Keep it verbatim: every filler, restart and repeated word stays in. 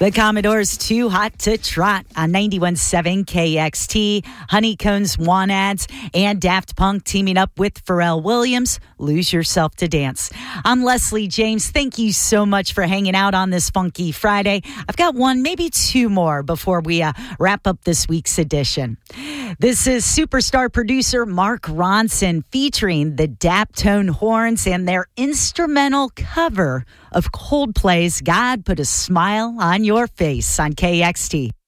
The Commodores Too Hot to Trot on ninety-one point seven K X T. Honeycomb Swanads and Daft Punk teaming up with Pharrell Williams. Lose Yourself to Dance. I'm Leslie James. Thank you so much for hanging out on this funky Friday. I've got one, maybe two more before we uh, wrap up this week's edition. This is superstar producer Mark Ronson featuring the Daptone Horns and their instrumental cover of Coldplay's God Put a Smile on Your Face on K X T.